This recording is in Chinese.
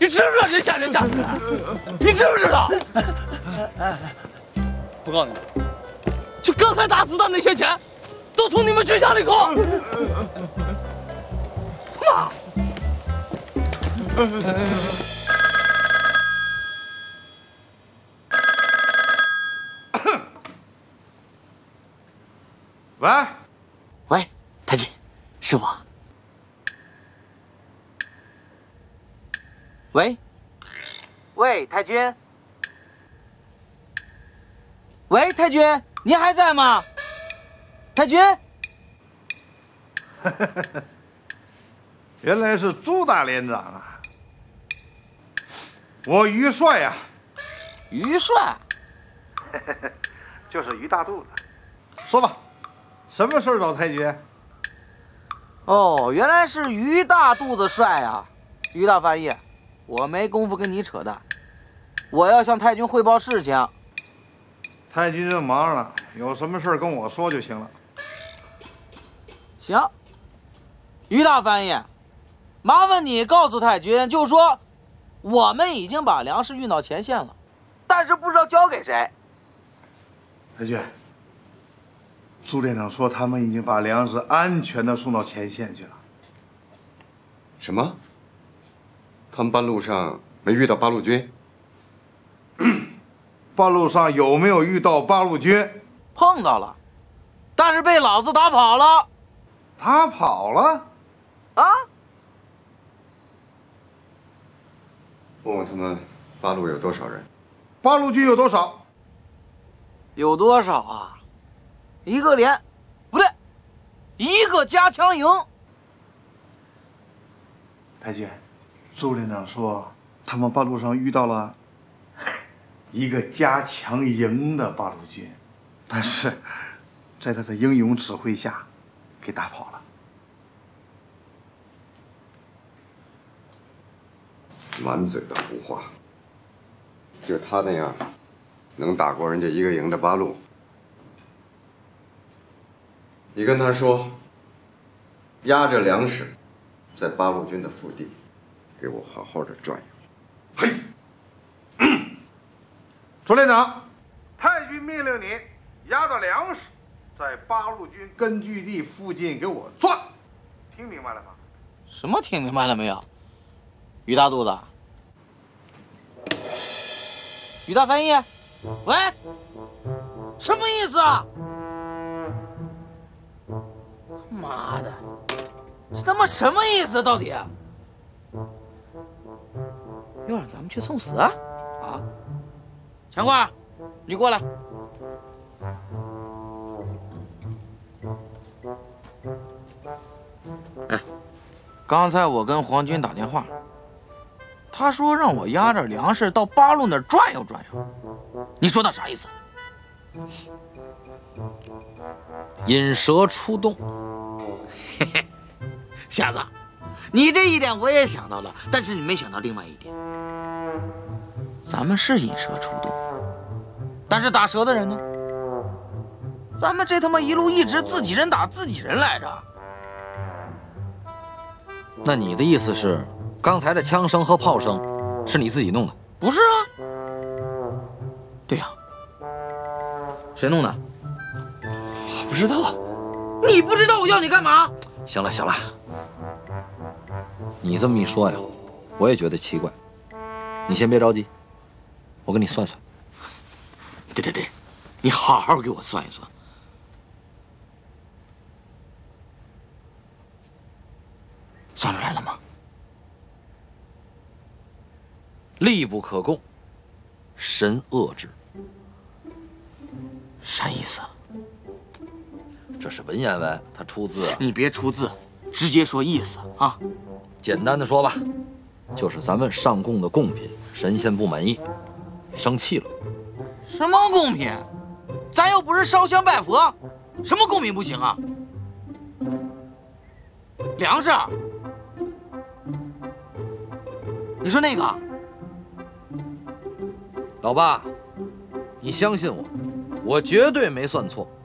你知不知道这下天下死人？你知不知道？不告诉你，就刚才打子弹那些钱，都从你们军饷里扣。他妈！ 喂， 喂，太君，是我。喂，喂，太君。喂，太君，您还在吗？太君。 原来是朱大连长啊！我于帅呀， 于帅， 就是于大肚子。说吧，什么事儿找太君？ 哦，原来是于大肚子帅啊！于大翻译，我没工夫跟你扯淡，我要向太君汇报事情。 太君正忙着呢，有什么事儿跟我说就行了。 行，于大翻译，麻烦你告诉太君，就说我们已经把粮食运到前线了，但是不知道交给谁。 太君，朱连长说他们已经把粮食安全的送到前线去了。 什么？他们半路上没遇到八路军？ 半路上有没有遇到八路军？ 碰到了，但是被老子打跑了。 他跑了？ 啊？ 问问他们八路有多少人？ 八路军有多少？ 有多少啊？一个连，不对，一个加强营。 太君，朱连长说他们半路上遇到了一个加强营的八路军，但是在他的英勇指挥下给打跑了。 满嘴的胡话！就他那样，能打过人家一个营的八路？你跟他说，压着粮食，在八路军的腹地，给我好好的转悠。 嘿，朱连长，太君命令你压着粮食，在八路军根据地附近给我转，听明白了吗？ 什么听明白了没有？于大肚子，于大翻译，喂，什么意思啊？妈的，这他妈什么意思？到底要让咱们去送死啊？啊！强贵，你过来。哎，刚才我跟皇军打电话，他说让我押着粮食到八路那儿转悠转悠，你说他啥意思？引蛇出洞。嘿嘿，瞎子，你这一点我也想到了，但是你没想到另外一点。咱们是引蛇出洞，但是打蛇的人呢？咱们这他妈一路一直自己人打自己人来着。 那你的意思是，刚才的枪声和炮声是你自己弄的？ 不是啊。对呀、谁弄的？ 我不知道。 你不知道我要你干嘛？ 行了行了，你这么一说呀，我也觉得奇怪。你先别着急，我跟你算算。 对，你好好给我算一算。算出来了吗？ 力不可攻，神恶之。 啥意思？ 这是文言文，它出自…… 你别出字，直接说意思啊。 简单的说吧，就是咱们上贡的贡品，神仙不满意，生气了。 什么贡品？咱又不是烧香拜佛，什么贡品不行啊？粮食？你说那个？ 老爸，你相信我，我绝对没算错。